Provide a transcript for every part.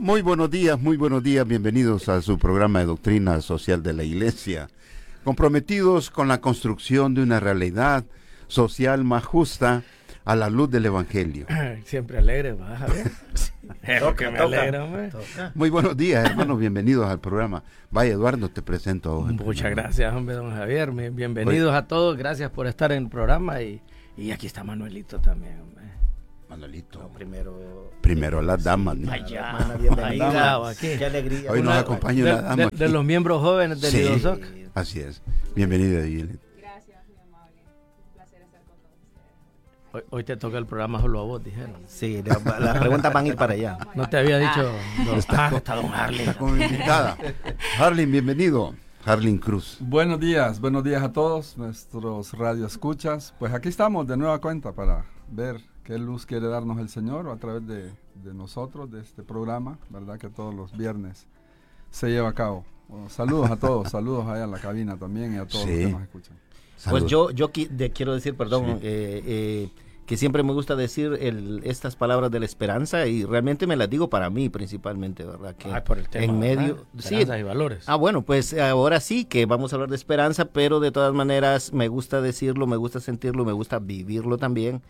Muy buenos días, bienvenidos a su programa de Doctrina Social de la Iglesia, comprometidos con la construcción de una realidad social más justa a la luz del Evangelio. Siempre alegre, vas a ver. Toca. Muy buenos días, hermanos, bienvenidos al programa. Vaya, Eduardo, te presento a vos. Muchas gracias, hombre, don Javier. Bienvenidos a todos, gracias por estar en el programa y aquí está Manuelito también, hombre. Manuelito. No, primero las damas, ¿no? Bienvenida. Qué alegría. Hoy nos acompaña una dama. De los miembros jóvenes del IDOSOC. Así es. Bienvenida, Gilles. Gracias, muy amable. Un placer estar con todos ustedes. Hoy te toca el programa solo a vos, dijeron. Sí, las preguntas van a ir para allá. No te había dicho. Está don Harley. Está como invitada. Harlin, bienvenido. Harlin Cruz. Buenos días a todos nuestros radioescuchas. Pues aquí estamos de nueva cuenta para ver qué luz quiere darnos el Señor a través de nosotros, de este programa, ¿verdad? Que todos los viernes se lleva a cabo. Bueno, saludos a todos, saludos allá en la cabina también y a todos los que nos escuchan. Pues yo quiero decir, perdón, que siempre me gusta decir estas palabras de la esperanza y realmente me las digo para mí principalmente, ¿verdad? Que por el tema, en medio, esperanza y valores. Bueno, pues ahora sí que vamos a hablar de esperanza, pero de todas maneras me gusta decirlo, me gusta sentirlo, me gusta vivirlo también,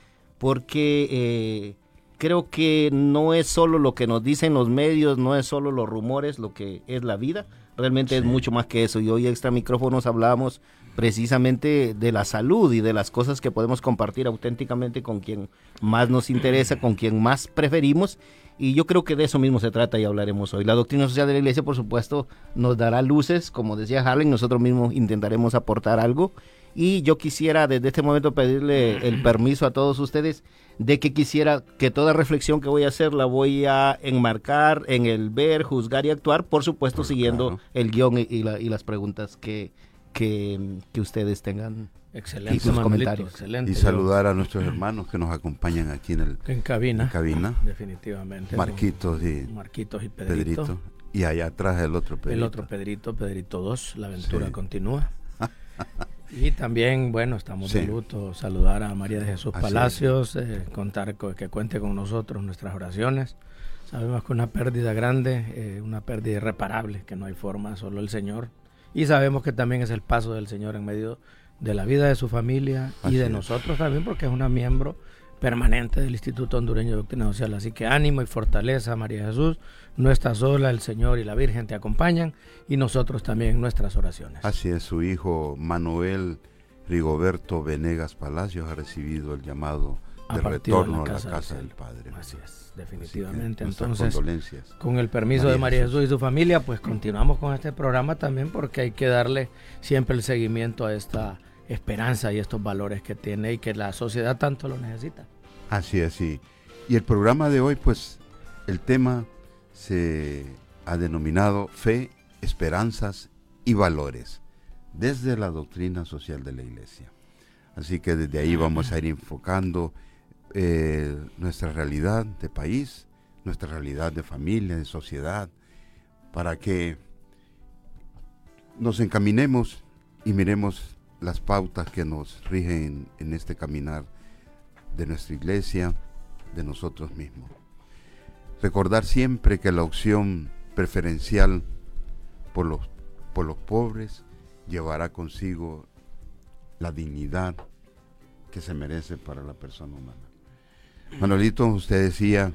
porque creo que no es solo lo que nos dicen los medios, no es solo los rumores, lo que es la vida, realmente es mucho más que eso. Y hoy extra micrófonos hablábamos precisamente de la salud y de las cosas que podemos compartir auténticamente con quien más nos interesa, con quien más preferimos, y yo creo que de eso mismo se trata y hablaremos hoy. La doctrina social de la Iglesia, por supuesto, nos dará luces, como decía Harlan, nosotros mismos intentaremos aportar algo, y yo quisiera desde este momento pedirle el permiso a todos ustedes de que quisiera que toda reflexión que voy a hacer la voy a enmarcar en el ver, juzgar y actuar, por supuesto siguiendo el guión y las preguntas que ustedes tengan. Excelente, y sus comentarios. Excelente. Y saludar a nuestros hermanos que nos acompañan aquí en cabina. Definitivamente. Marquitos y Pedrito. Y allá atrás el otro Pedrito. El otro Pedrito 2, la aventura continúa. Y también, bueno, estamos de luto, saludar a María de Jesús Palacios, contar que cuente con nosotros nuestras oraciones. Sabemos que una pérdida grande, una pérdida irreparable, que no hay forma, solo el Señor. Y sabemos que también es el paso del Señor en medio de la vida de su familia y de nosotros también, porque es una miembro permanente del Instituto Hondureño de Doctrina Social. Así que ánimo y fortaleza, María Jesús. No estás sola, el Señor y la Virgen te acompañan y nosotros también en nuestras oraciones. Así es, su hijo Manuel Rigoberto Venegas Palacios ha recibido el llamado de retorno a la casa del Padre. Así es, definitivamente. Así que entonces, con el permiso de María Jesús y su familia, pues continuamos con este programa también, porque hay que darle siempre el seguimiento a esta esperanza y estos valores que tiene y que la sociedad tanto lo necesita. Así es, sí. Y el programa de hoy, pues, el tema se ha denominado Fe, Esperanzas y Valores, desde la doctrina social de la Iglesia. Así que desde ahí vamos a ir enfocando nuestra realidad de país, nuestra realidad de familia, de sociedad, para que nos encaminemos y miremos las pautas que nos rigen en este caminar de nuestra iglesia, de nosotros mismos. Recordar siempre que la opción preferencial por los pobres llevará consigo la dignidad que se merece para la persona humana. Manuelito, usted decía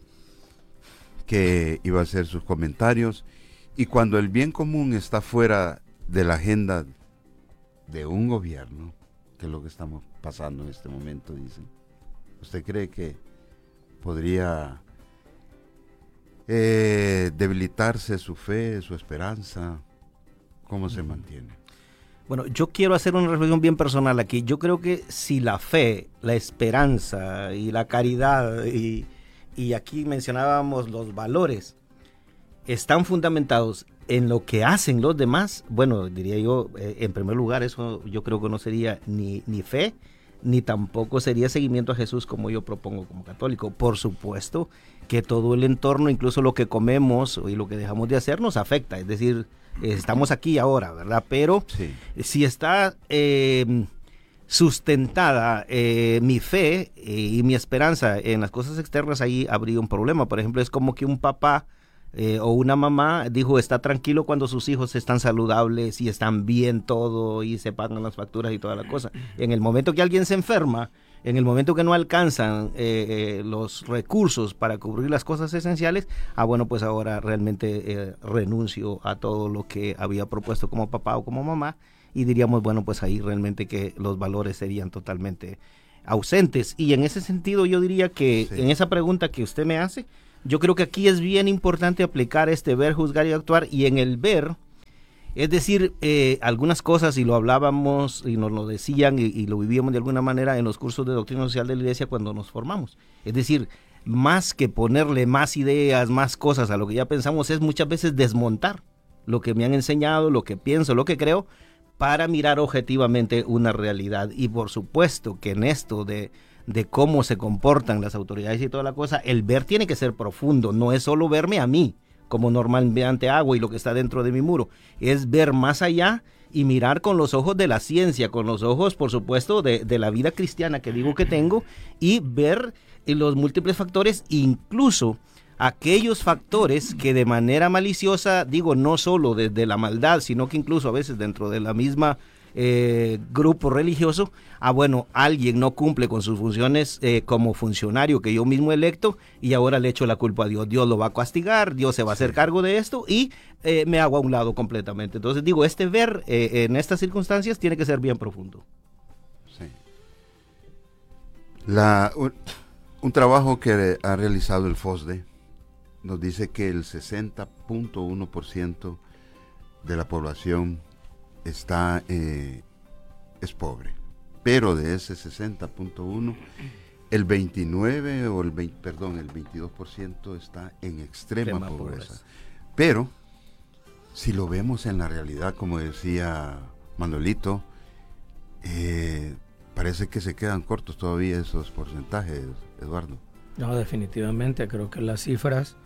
que iba a hacer sus comentarios, y cuando el bien común está fuera de la agenda de un gobierno, que es lo que estamos pasando en este momento, dicen, ¿usted cree que podría debilitarse su fe, su esperanza? ¿Cómo se mantiene? Bueno, yo quiero hacer una reflexión bien personal aquí. Yo creo que si la fe, la esperanza y la caridad, y aquí mencionábamos los valores, están fundamentados en lo que hacen los demás, bueno, diría yo, en primer lugar, eso yo creo que no sería ni fe, ni tampoco sería seguimiento a Jesús como yo propongo como católico. Por supuesto que todo el entorno, incluso lo que comemos y lo que dejamos de hacer, nos afecta. Es decir, estamos aquí ahora, ¿verdad? Pero si está sustentada mi fe y mi esperanza en las cosas externas, ahí habría un problema. Por ejemplo, es como que un papá o una mamá dijo está tranquilo cuando sus hijos están saludables y están bien todo y se pagan las facturas y toda la cosa. En el momento que alguien se enferma, en el momento que no alcanzan los recursos para cubrir las cosas esenciales, bueno, pues ahora realmente renuncio a todo lo que había propuesto como papá o como mamá, y diríamos, bueno, pues ahí realmente que los valores serían totalmente ausentes. Y en ese sentido yo diría que en esa pregunta que usted me hace, yo creo que aquí es bien importante aplicar este ver, juzgar y actuar, y en el ver, es decir, algunas cosas, y lo hablábamos y nos lo decían y lo vivíamos de alguna manera en los cursos de doctrina social de la iglesia cuando nos formamos. Es decir, más que ponerle más ideas, más cosas a lo que ya pensamos, es muchas veces desmontar lo que me han enseñado, lo que pienso, lo que creo, para mirar objetivamente una realidad. Y por supuesto que en esto de cómo se comportan las autoridades y toda la cosa, el ver tiene que ser profundo, no es solo verme a mí, como normalmente hago y lo que está dentro de mi muro, es ver más allá y mirar con los ojos de la ciencia, con los ojos, por supuesto, de la vida cristiana que digo que tengo, y ver los múltiples factores, incluso aquellos factores que de manera maliciosa, digo, no solo desde la maldad, sino que incluso a veces dentro de la misma grupo religioso, bueno, alguien no cumple con sus funciones como funcionario que yo mismo electo, y ahora le echo la culpa a Dios. Dios lo va a castigar, Dios se va a hacer cargo de esto, y me hago a un lado completamente. Entonces digo, este ver en estas circunstancias tiene que ser bien profundo. Sí. Un trabajo que ha realizado el FOSDE nos dice que el 60.1% de la población es pobre, pero de ese 60.1, el 22% está en extrema pobreza. Pero si lo vemos en la realidad, como decía Manuelito, parece que se quedan cortos todavía esos porcentajes, Eduardo. No, definitivamente, creo que esas cifras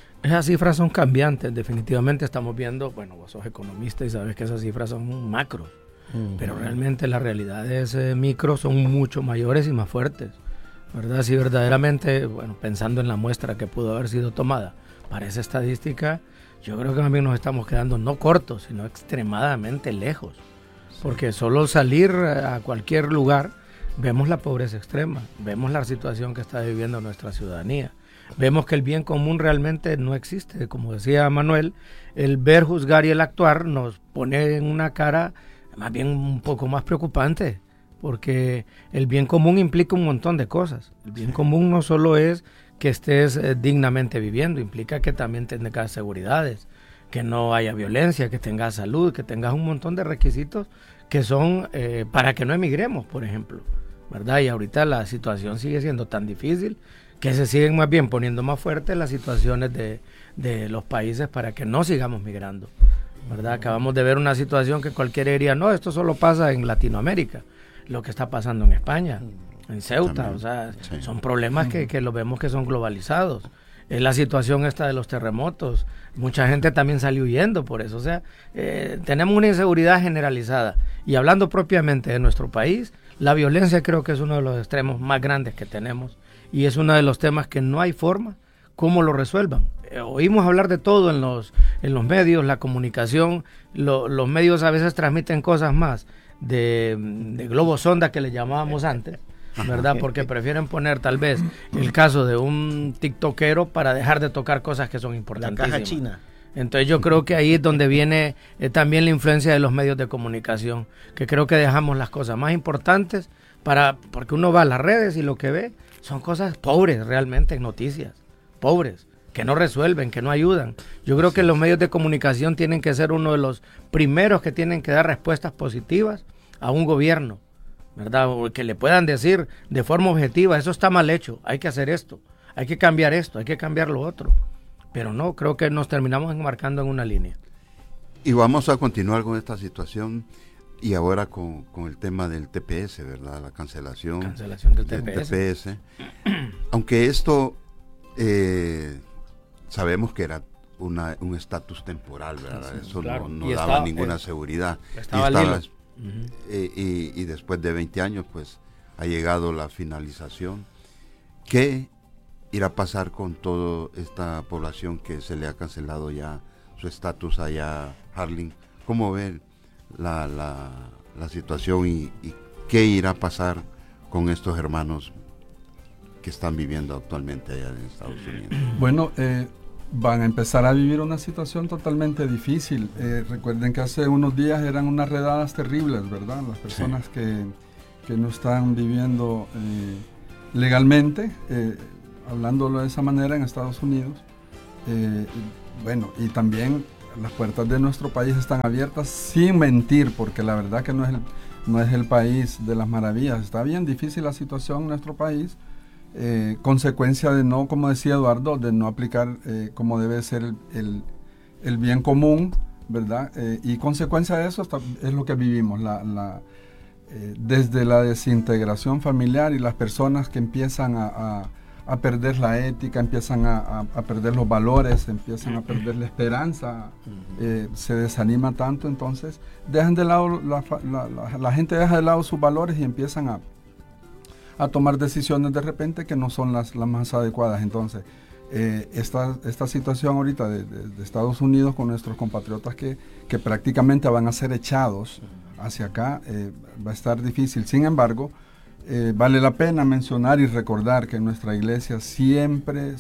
son cambiantes. Definitivamente estamos viendo, bueno, vos sos economista y sabes que esas cifras son macros, pero realmente las realidades micro son mucho mayores y más fuertes, ¿verdad? Si verdaderamente, bueno, pensando en la muestra que pudo haber sido tomada para esa estadística, yo creo que también nos estamos quedando no cortos, sino extremadamente lejos, porque solo salir a cualquier lugar vemos la pobreza extrema, vemos la situación que está viviendo nuestra ciudadanía. Vemos que el bien común realmente no existe. Como decía Manuel, el ver, juzgar y el actuar nos pone en una cara más bien un poco más preocupante, porque el bien común implica un montón de cosas. El bien común no solo es que estés dignamente viviendo, implica que también tengas seguridades, que no haya violencia, que tengas salud, que tengas un montón de requisitos que son para que no emigremos, por ejemplo, ¿verdad? Y ahorita la situación sigue siendo tan difícil que se siguen más bien poniendo más fuertes las situaciones de los países para que no sigamos migrando, ¿verdad? Acabamos de ver una situación que cualquiera diría, no, esto solo pasa en Latinoamérica, lo que está pasando en España, en Ceuta, también. O sea, sí. Son problemas que lo vemos que son globalizados. Es la situación esta de los terremotos, mucha gente también salió huyendo por eso, o sea, tenemos una inseguridad generalizada, y hablando propiamente de nuestro país, la violencia creo que es uno de los extremos más grandes que tenemos, y es uno de los temas que no hay forma cómo lo resuelvan. Oímos hablar de todo en los medios, la comunicación, los medios a veces transmiten cosas más de globo sonda que le llamábamos antes, ¿verdad? Porque prefieren poner tal vez el caso de un tiktokero para dejar de tocar cosas que son importantísimas. La caja china. Entonces yo creo que ahí es donde viene también la influencia de los medios de comunicación, que creo que dejamos las cosas más importantes porque uno va a las redes y lo que ve son cosas pobres realmente, noticias, pobres, que no resuelven, que no ayudan. Yo creo que los medios de comunicación tienen que ser uno de los primeros que tienen que dar respuestas positivas a un gobierno, ¿verdad? O que le puedan decir de forma objetiva, eso está mal hecho, hay que hacer esto, hay que cambiar esto, hay que cambiar lo otro. Pero no, creo que nos terminamos enmarcando en una línea. Y vamos a continuar con esta situación y ahora con el tema del TPS, ¿verdad? La cancelación del TPS. Aunque esto sabemos que era un estatus temporal, ¿verdad? Sí, eso claro. no daba ninguna seguridad. Y después de 20 años, pues, ha llegado la finalización que irá a pasar con toda esta población que se le ha cancelado ya su estatus allá, Harling? ¿Cómo ve la situación y qué irá a pasar con estos hermanos que están viviendo actualmente allá en Estados Unidos? Bueno, van a empezar a vivir una situación totalmente difícil. Recuerden que hace unos días eran unas redadas terribles, ¿verdad? Las personas que no están viviendo legalmente, hablándolo de esa manera en Estados Unidos. Bueno, y también las puertas de nuestro país están abiertas sin mentir, porque la verdad que no es el país de las maravillas. Está bien difícil la situación en nuestro país, consecuencia de no, como decía Eduardo, de no aplicar como debe ser el bien común, ¿verdad? Y consecuencia de eso es lo que vivimos, desde la desintegración familiar y las personas que empiezan a perder la ética, empiezan a perder los valores, empiezan a perder la esperanza, se desanima tanto, entonces dejan de lado, la gente deja de lado sus valores y empiezan a tomar decisiones de repente que no son las más adecuadas. Entonces, esta situación ahorita de Estados Unidos con nuestros compatriotas que prácticamente van a ser echados hacia acá, va a estar difícil. Sin embargo, vale la pena mencionar y recordar que nuestra iglesia siempre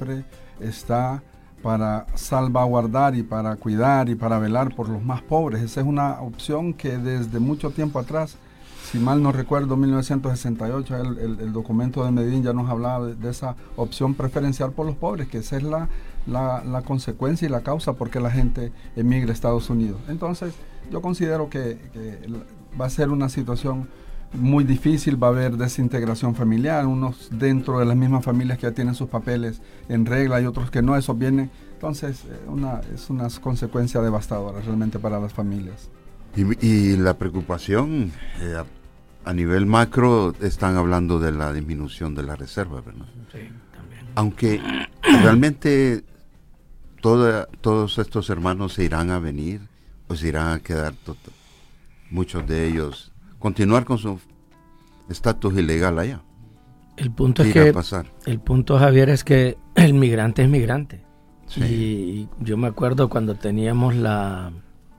está para salvaguardar y para cuidar y para velar por los más pobres. Esa es una opción que desde mucho tiempo atrás, si mal no recuerdo, 1968, el documento de Medellín ya nos hablaba de esa opción preferencial por los pobres, que esa es la consecuencia y la causa por qué la gente emigra a Estados Unidos. Entonces, yo considero que va a ser una situación muy difícil, va a haber desintegración familiar, unos dentro de las mismas familias que ya tienen sus papeles en regla y otros que no, eso viene. Entonces, es una consecuencia devastadora realmente para las familias. Y la preocupación, a nivel macro, están hablando de la disminución de la reserva, ¿verdad? Sí, también. Aunque realmente todos estos hermanos se irán a venir o se irán a quedar, muchos de ellos, continuar con su estatus ilegal allá. El punto es que, el punto, Javier, es que el migrante es migrante. Sí. Y yo me acuerdo cuando teníamos las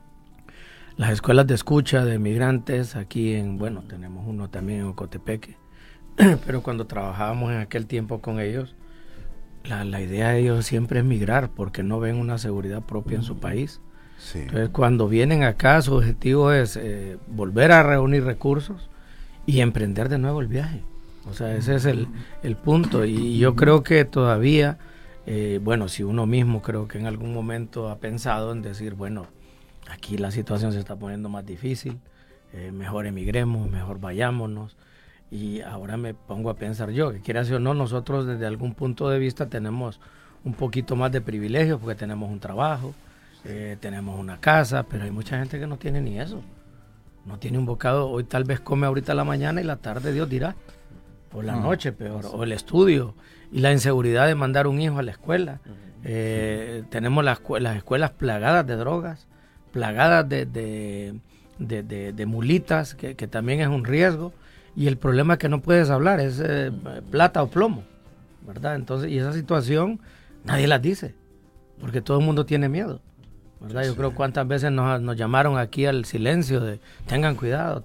escuelas de escucha de migrantes aquí tenemos uno también en Ocotepeque, pero cuando trabajábamos en aquel tiempo con ellos, la idea de ellos siempre es migrar porque no ven una seguridad propia en su país. Sí. Entonces, cuando vienen acá, su objetivo es volver a reunir recursos y emprender de nuevo el viaje. O sea, ese es el punto. Y yo creo que todavía, si uno mismo creo que en algún momento ha pensado en decir, aquí la situación se está poniendo más difícil, mejor emigremos, mejor vayámonos. Y ahora me pongo a pensar yo, que quiera o no, nosotros desde algún punto de vista tenemos un poquito más de privilegio porque tenemos un trabajo, tenemos una casa, pero hay mucha gente que no tiene ni eso. No tiene un bocado, hoy tal vez come ahorita la mañana y la tarde Dios dirá, o la noche peor, o el estudio, y la inseguridad de mandar un hijo a la escuela. Tenemos las escuelas plagadas de drogas, plagadas de mulitas, que también es un riesgo, y el problema es que no puedes hablar, es plata o plomo, ¿verdad? Entonces, y esa situación nadie las dice, porque todo el mundo tiene miedo, ¿verdad? Yo creo cuántas veces nos llamaron aquí al silencio de tengan cuidado,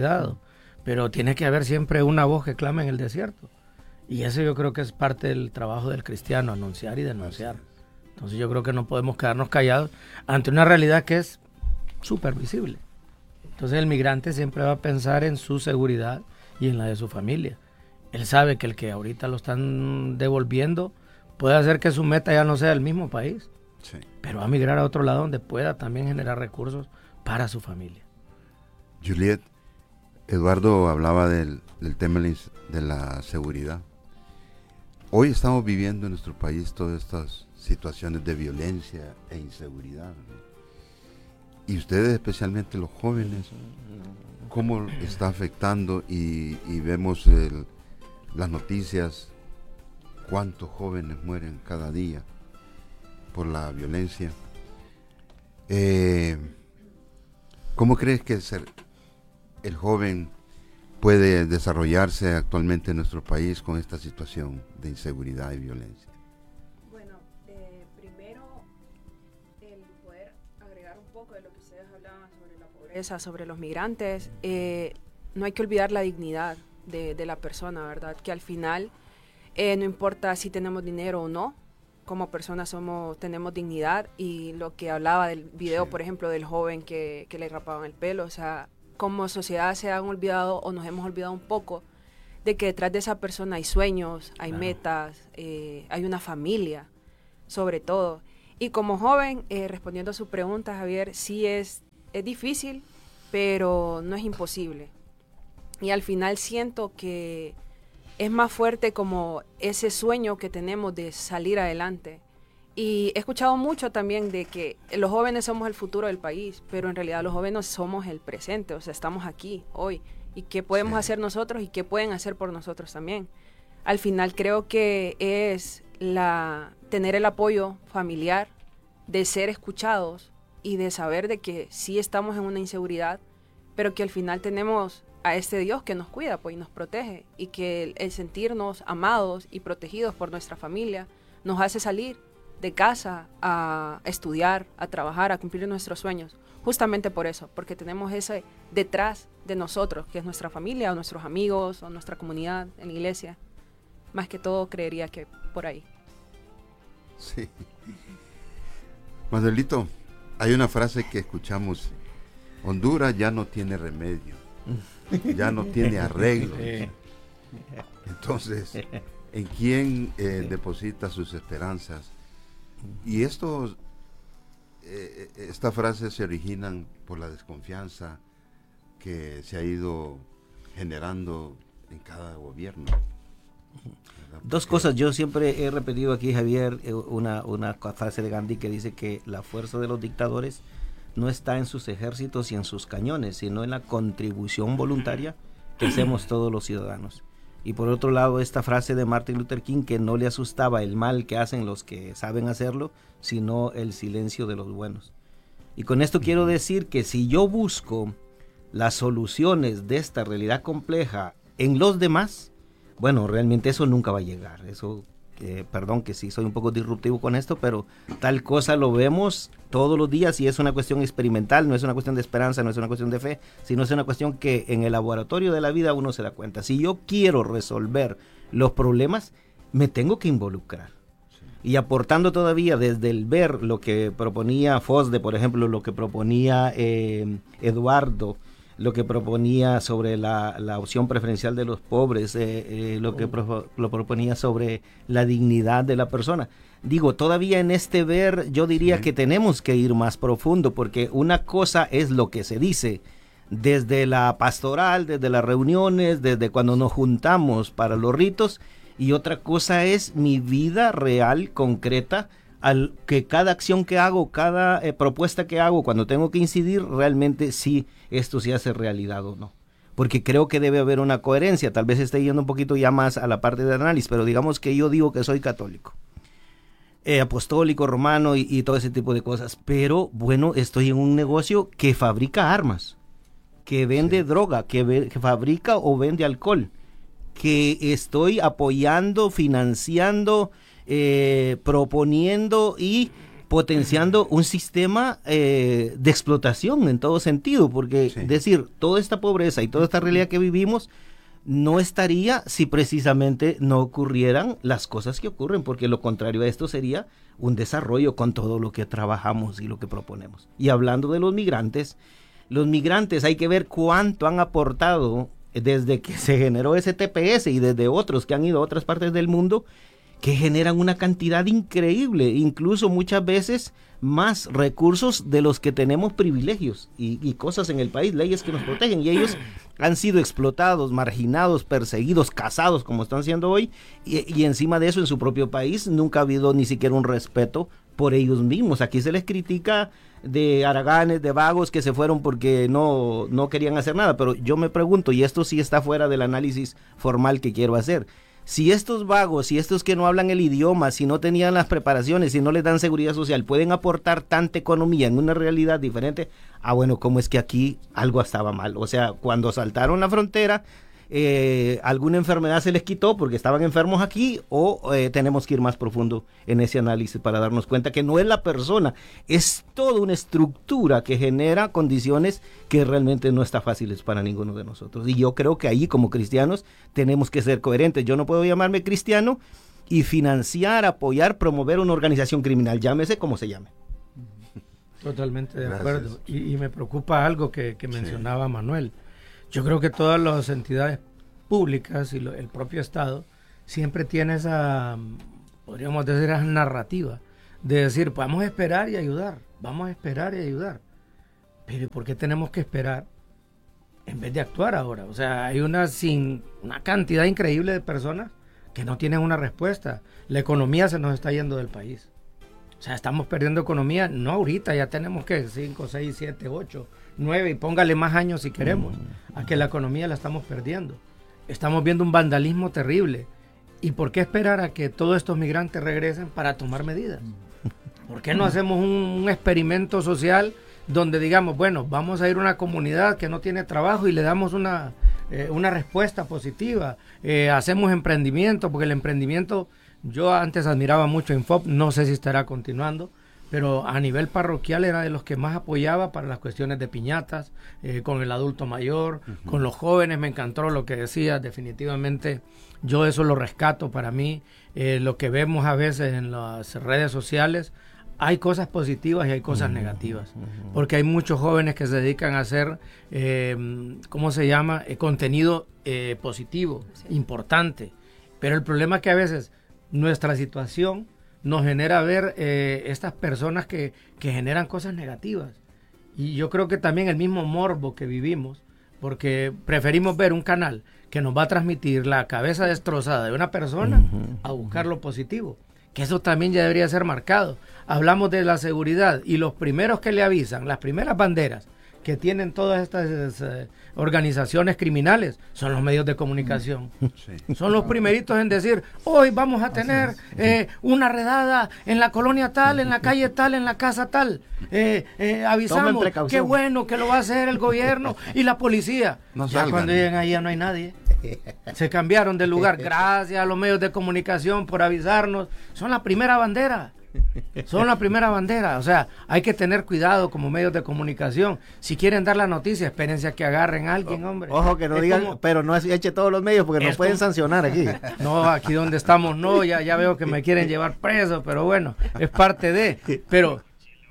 pero tiene que haber siempre una voz que clame en el desierto, y eso yo creo que es parte del trabajo del cristiano, anunciar y denunciar. Entonces yo creo que no podemos quedarnos callados ante una realidad que es súper visible. Entonces el migrante siempre va a pensar en su seguridad y en la de su familia. Él sabe que el que ahorita lo están devolviendo puede hacer que su meta ya no sea el mismo país, pero va a migrar a otro lado donde pueda también generar recursos para su familia. Juliet, Eduardo hablaba del tema de la seguridad. Hoy estamos viviendo en nuestro país todas estas situaciones de violencia e inseguridad, ¿no? Y ustedes, especialmente los jóvenes, ¿cómo está afectando? Y vemos las noticias, cuántos jóvenes mueren cada día por la violencia. ¿Cómo crees que el joven puede desarrollarse actualmente en nuestro país con esta situación de inseguridad y violencia? Bueno, primero, el poder agregar un poco de lo que ustedes hablaban sobre la pobreza, sobre los migrantes, no hay que olvidar la dignidad de la persona, ¿verdad? Que al final, no importa si tenemos dinero o no, como personas tenemos dignidad, y lo que hablaba del video, por ejemplo, del joven que le rapaban el pelo, o sea, como sociedad se han olvidado o nos hemos olvidado un poco de que detrás de esa persona hay sueños, hay metas, hay una familia, sobre todo. Y como joven, respondiendo a su pregunta, Javier, sí es difícil, pero no es imposible. Y al final siento que es más fuerte como ese sueño que tenemos de salir adelante. Y he escuchado mucho también de que los jóvenes somos el futuro del país, pero en realidad los jóvenes somos el presente, o sea, estamos aquí, hoy. ¿Y qué podemos hacer nosotros y qué pueden hacer por nosotros también? Al final creo que es tener el apoyo familiar, de ser escuchados y de saber de que sí estamos en una inseguridad, pero que al final tenemos a este Dios que nos cuida, pues, y nos protege, y que el sentirnos amados y protegidos por nuestra familia nos hace salir de casa a estudiar, a trabajar, a cumplir nuestros sueños, justamente por eso, porque tenemos ese detrás de nosotros, que es nuestra familia, o nuestros amigos, o nuestra comunidad en la iglesia. Más que todo creería que por ahí. Sí. Manuelito, hay una frase que escuchamos: Honduras ya no tiene remedio, ya no tiene arreglo. Entonces, ¿en quién deposita sus esperanzas? Y estas frases se originan por la desconfianza que se ha ido generando en cada gobierno. Dos cosas, yo siempre he repetido aquí, Javier, una frase de Gandhi que dice que la fuerza de los dictadores no está en sus ejércitos y en sus cañones, sino en la contribución voluntaria que hacemos todos los ciudadanos. Y por otro lado, esta frase de Martin Luther King, que no le asustaba el mal que hacen los que saben hacerlo, sino el silencio de los buenos. Y con esto quiero decir que si yo busco las soluciones de esta realidad compleja en los demás, bueno, realmente eso nunca va a llegar. Eso, perdón que sí soy un poco disruptivo con esto, pero tal cosa lo vemos todos los días y es una cuestión experimental, no es una cuestión de esperanza, no es una cuestión de fe, sino es una cuestión que en el laboratorio de la vida uno se da cuenta. Si yo quiero resolver los problemas, me tengo que involucrar. Y aportando todavía desde el ver lo que proponía Fosde, por ejemplo, lo que proponía Eduardo, lo que proponía sobre la opción preferencial de los pobres, lo que lo proponía sobre la dignidad de la persona. Digo, todavía en este ver yo diría que tenemos que ir más profundo, porque una cosa es lo que se dice desde la pastoral, desde las reuniones, desde cuando nos juntamos para los ritos, y otra cosa es mi vida real, concreta, al que cada acción que hago, cada propuesta que hago, cuando tengo que incidir, realmente si esto se hace realidad o no. Porque creo que debe haber una coherencia. Tal vez esté yendo un poquito ya más a la parte de análisis, pero digamos que yo digo que soy católico, apostólico, romano y todo ese tipo de cosas. Pero bueno, estoy en un negocio que fabrica armas, que vende droga, que fabrica o vende alcohol, que estoy apoyando, financiando, proponiendo y potenciando un sistema de explotación en todo sentido, porque decir, toda esta pobreza y toda esta realidad que vivimos no estaría si precisamente no ocurrieran las cosas que ocurren, porque lo contrario a esto sería un desarrollo con todo lo que trabajamos y lo que proponemos. Y hablando de los migrantes hay que ver cuánto han aportado desde que se generó ese TPS y desde otros que han ido a otras partes del mundo, que generan una cantidad increíble, incluso muchas veces más recursos de los que tenemos privilegios y cosas en el país, leyes que nos protegen, y ellos han sido explotados, marginados, perseguidos, cazados como están siendo hoy, y encima de eso en su propio país nunca ha habido ni siquiera un respeto por ellos mismos. Aquí se les critica de haraganes, de vagos que se fueron porque no querían hacer nada, pero yo me pregunto, y esto sí está fuera del análisis formal que quiero hacer, si estos vagos, si estos que no hablan el idioma, si no tenían las preparaciones, si no les dan seguridad social, pueden aportar tanta economía en una realidad diferente, bueno, ¿cómo es que aquí algo estaba mal? O sea, cuando saltaron la frontera, alguna enfermedad se les quitó porque estaban enfermos aquí, o tenemos que ir más profundo en ese análisis para darnos cuenta que no es la persona, es toda una estructura que genera condiciones que realmente no está fáciles para ninguno de nosotros. Y yo creo que ahí como cristianos tenemos que ser coherentes. Yo no puedo llamarme cristiano y financiar, apoyar, promover una organización criminal, llámese como se llame. Totalmente de acuerdo. Y me preocupa algo que mencionaba Manuel. Yo creo que todas las entidades públicas y el propio Estado siempre tiene esa, podríamos decir, esa narrativa de decir, vamos a esperar y ayudar, vamos a esperar y ayudar. Pero ¿por qué tenemos que esperar en vez de actuar ahora? O sea, hay una cantidad increíble de personas que no tienen una respuesta. La economía se nos está yendo del país. O sea, estamos perdiendo economía, no ahorita, ya tenemos que 5, 6, 7, 8, 9, y póngale más años si queremos, a que la economía la estamos perdiendo. Estamos viendo un vandalismo terrible. ¿Y por qué esperar a que todos estos migrantes regresen para tomar medidas? ¿Por qué no hacemos un experimento social donde digamos, bueno, vamos a ir a una comunidad que no tiene trabajo y le damos una respuesta positiva? Hacemos emprendimiento, porque el emprendimiento... Yo antes admiraba mucho a Infop, no sé si estará continuando, pero a nivel parroquial era de los que más apoyaba para las cuestiones de piñatas, con el adulto mayor, con los jóvenes. Me encantó lo que decías, definitivamente yo eso lo rescato para mí. Lo que vemos a veces en las redes sociales, hay cosas positivas y hay cosas negativas, porque hay muchos jóvenes que se dedican a hacer, ¿cómo se llama? Contenido positivo, importante, pero el problema es que a veces nuestra situación nos genera ver estas personas que generan cosas negativas. Y yo creo que también el mismo morbo que vivimos, porque preferimos ver un canal que nos va a transmitir la cabeza destrozada de una persona a buscar lo positivo, que eso también ya debería ser marcado. Hablamos de la seguridad y los primeros que le avisan, las primeras banderas que tienen todas estas organizaciones criminales son los medios de comunicación. Sí. Son los primeritos en decir, hoy vamos a tener una redada en la colonia tal, en la calle tal, en la casa tal. Avisamos, qué bueno que lo va a hacer el gobierno y la policía. Ya cuando llegan ahí ya no hay nadie. Se cambiaron de lugar. Gracias a los medios de comunicación por avisarnos. Son la primera bandera. Son la primera bandera. O sea, hay que tener cuidado como medios de comunicación. Si quieren dar la noticia, espérense a que agarren a alguien, hombre. Ojo, que no digan, pero no eche todos los medios porque nos pueden sancionar aquí. No, aquí donde estamos no, ya veo que me quieren llevar preso, pero bueno, es parte de. Pero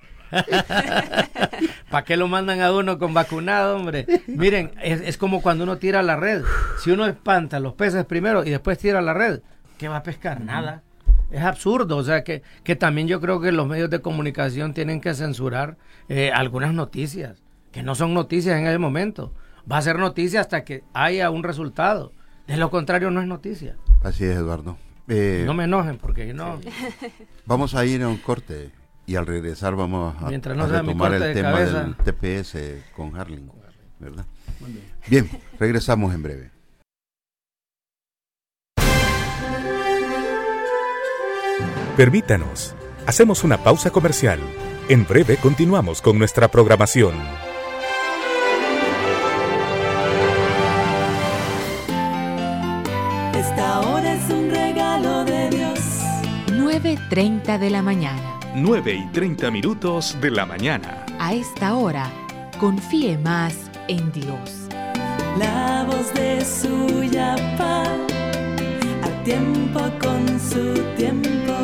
¿para qué lo mandan a uno con vacunado, hombre? Miren, es como cuando uno tira la red. Si uno espanta los peces primero y después tira la red, ¿qué va a pescar? Nada. Es absurdo. O sea que también yo creo que los medios de comunicación tienen que censurar algunas noticias que no son noticias en ese momento. Va a ser noticia hasta que haya un resultado. De lo contrario no es noticia. Así es, Eduardo. No me enojen porque no. Vamos a ir a un corte y al regresar vamos a retomar el tema del TPS con Harling, ¿verdad? Bien, regresamos en breve. Permítanos, hacemos una pausa comercial. En breve continuamos con nuestra programación. Esta hora es un regalo de Dios. 9:30 de la mañana. 9:30 de la mañana. A esta hora, confíe más en Dios. La voz de Suyapá, a tiempo con su tiempo.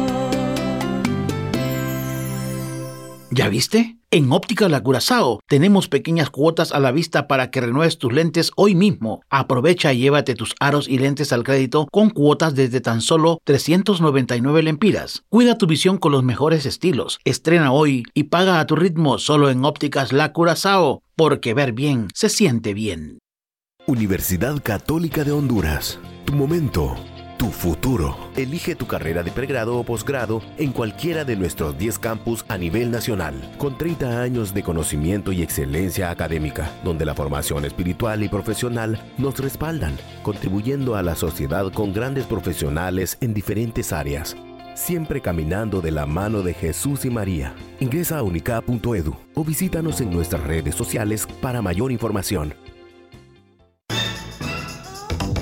¿Ya viste? En Óptica La Curazao tenemos pequeñas cuotas a la vista para que renueves tus lentes hoy mismo. Aprovecha y llévate tus aros y lentes al crédito con cuotas desde tan solo 399 lempiras. Cuida tu visión con los mejores estilos. Estrena hoy y paga a tu ritmo solo en Ópticas La Curazao, porque ver bien se siente bien. Universidad Católica de Honduras. Tu momento. Tu futuro. Elige tu carrera de pregrado o posgrado en cualquiera de nuestros 10 campus a nivel nacional, con 30 años de conocimiento y excelencia académica, donde la formación espiritual y profesional nos respaldan, contribuyendo a la sociedad con grandes profesionales en diferentes áreas, siempre caminando de la mano de Jesús y María. Ingresa a unicap.edu o visítanos en nuestras redes sociales para mayor información.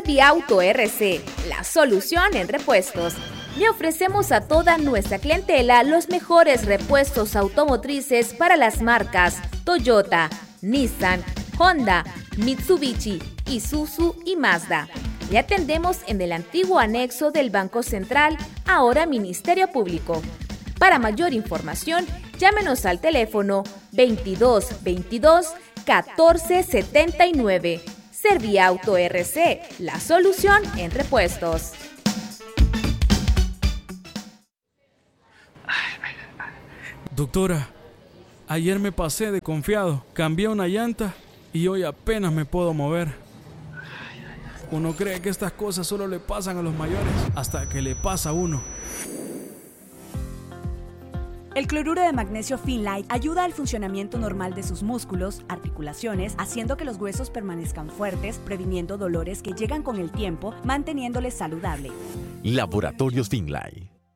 Serviauto RC, la solución en repuestos. Le ofrecemos a toda nuestra clientela los mejores repuestos automotrices para las marcas Toyota, Nissan, Honda, Mitsubishi, Isuzu y Mazda. Le atendemos en el antiguo anexo del Banco Central, ahora Ministerio Público. Para mayor información, llámenos al teléfono 2222 1479. Serviauto RC, la solución en repuestos. Doctora, ayer me pasé de confiado, cambié una llanta y hoy apenas me puedo mover. Uno cree que estas cosas solo le pasan a los mayores, hasta que le pasa a uno. El cloruro de magnesio Finlite ayuda al funcionamiento normal de sus músculos, articulaciones, haciendo que los huesos permanezcan fuertes, previniendo dolores que llegan con el tiempo, manteniéndoles saludable. Laboratorios Finlite.